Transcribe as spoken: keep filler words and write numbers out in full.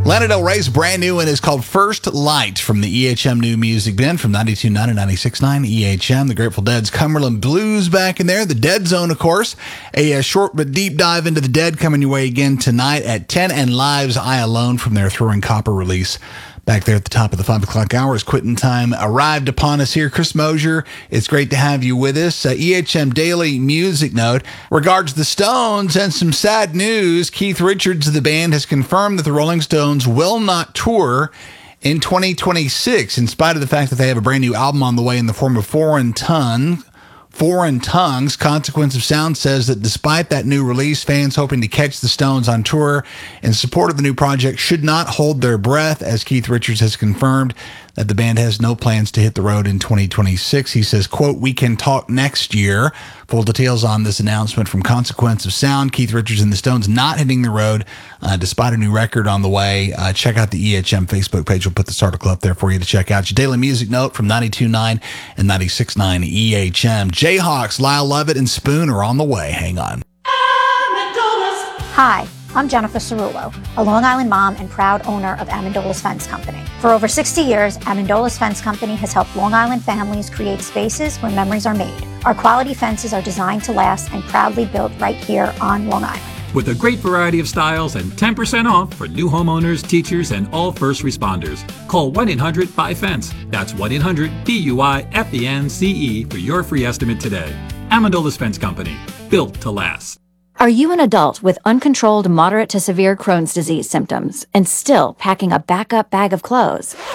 Lana Del Rey's brand new one is called First Light from the E H M New Music Bin from ninety-two point nine and ninety-six point nine E H M. The Grateful Dead's Cumberland Blues back in there. The Dead Zone, of course. A, a short but deep dive into the Dead coming your way again tonight at ten. And Live's I Alone from their Throwing Copper release. Back there at the top of the five o'clock hour as quitting time arrived upon us here. Chris Mosier, it's great to have you with us. Uh, E H M Daily Music Note regards the Stones and some sad news. Keith Richards of the band has confirmed that the Rolling Stones will not tour in twenty twenty-six, in spite of the fact that they have a brand new album on the way in the form of Foreign Tongue. Foreign Tongues. Consequence of Sound says that despite that new release, fans hoping to catch the Stones on tour in support of the new project should not hold their breath, as Keith Richards has confirmed that the band has no plans to hit the road in twenty twenty-six. He says, quote, "We can talk next year." Full details on this announcement from Consequence of Sound. Keith Richards and the Stones not hitting the road uh, despite a new record on the way. Uh, check out the E H M Facebook page. We'll put this article up there for you to check out. Your Daily Music Note from ninety-two point nine and ninety-six point nine E H M. Jayhawks, Lyle Lovett, and Spoon are on the way. Hang on. Hi, I'm Jennifer Cerullo, a Long Island mom and proud owner of Amendola's Fence Company. For over sixty years, Amendola's Fence Company has helped Long Island families create spaces where memories are made. Our quality fences are designed to last and proudly built right here on Long Island. With a great variety of styles and ten percent off for new homeowners, teachers, and all first responders. Call one eight hundred B U Y FENCE. That's one eight hundred B U Y F E N C E for your free estimate today. Amendola's Fence Company, built to last. Are you an adult with uncontrolled moderate to severe Crohn's disease symptoms and still packing a backup bag of clothes?